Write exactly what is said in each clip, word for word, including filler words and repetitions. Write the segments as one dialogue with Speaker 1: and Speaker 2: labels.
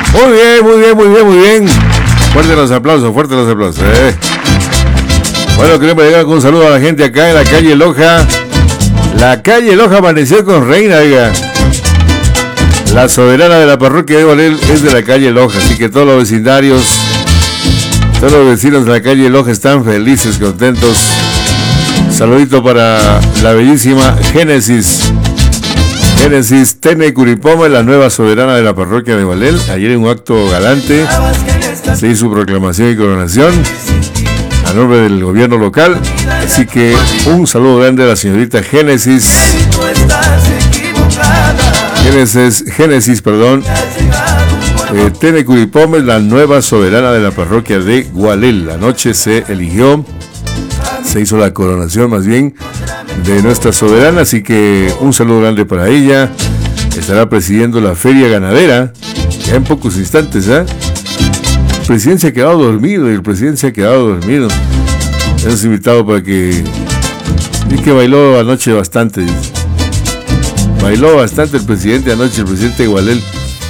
Speaker 1: Muy bien, muy bien, muy bien, muy bien. Fuerte los aplausos, fuerte los aplausos. Eh. Bueno, queremos llegar con un saludo a la gente acá en la calle Loja. La calle Loja amaneció con reina, oiga. La soberana de la parroquia de Gualel es de la calle Loja, así que todos los vecindarios, todos los vecinos de la calle Loja están felices, contentos. Saludito para la bellísima Génesis. Génesis Tene Curipome, la nueva soberana de la parroquia de Gualel. Ayer en un acto galante se hizo su proclamación y coronación a nombre del gobierno local. Así que un saludo grande a la señorita Génesis. Génesis, Génesis, perdón. Eh, Tene Curipome, la nueva soberana de la parroquia de Gualel. Anoche se eligió, se hizo la coronación más bien de nuestra soberana, así que un saludo grande para ella. Estará presidiendo la feria ganadera ya en pocos instantes, ¿eh? El presidente se ha quedado dormido y el presidente se ha quedado dormido. Hemos invitado para que... Y que bailó anoche bastante. Bailó bastante el presidente anoche, el presidente de Gualel.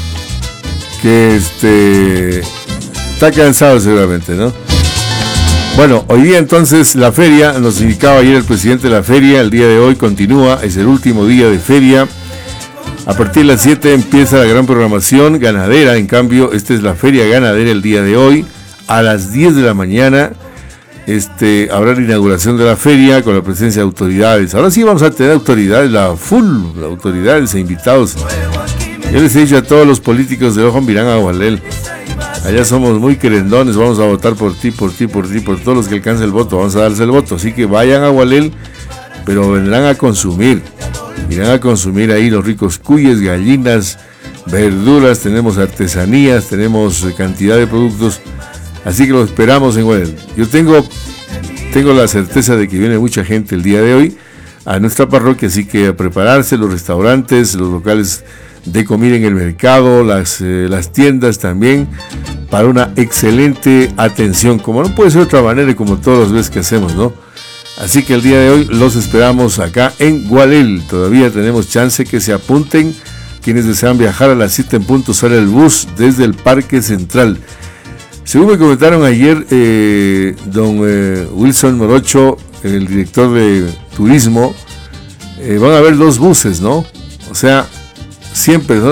Speaker 1: Que este... está cansado seguramente, ¿no? Bueno, hoy día entonces la feria, nos indicaba ayer el presidente de la feria, el día de hoy continúa, es el último día de feria. A partir de las siete empieza la gran programación ganadera, en cambio, esta es la feria ganadera el día de hoy. A las diez de la mañana este, habrá la inauguración de la feria con la presencia de autoridades. Ahora sí vamos a tener autoridades, la full, la autoridades e invitados. Yo les he dicho a todos los políticos de Ojo Mirán a Gualel. Allá somos muy querendones, vamos a votar por ti, por ti, por ti, por todos los que alcancen el voto, vamos a darles el voto. Así que vayan a Gualel, pero vendrán a consumir. Irán a consumir ahí los ricos cuyes, gallinas, verduras, tenemos artesanías, tenemos cantidad de productos. Así que los esperamos en Gualel. Yo tengo, tengo la certeza de que viene mucha gente el día de hoy a nuestra parroquia, así que a prepararse, los restaurantes, los locales de comida en el mercado, las, eh, las tiendas también, para una excelente atención, como no puede ser de otra manera y como todas las veces que hacemos, ¿no? Así que el día de hoy los esperamos acá en Gualel. Todavía tenemos chance que se apunten. Quienes desean viajar a las siete en punto sale el bus desde el Parque Central. Según me comentaron ayer, eh, don eh, Wilson Morocho, el director de turismo, eh, van a haber dos buses, ¿no? O sea, cien personas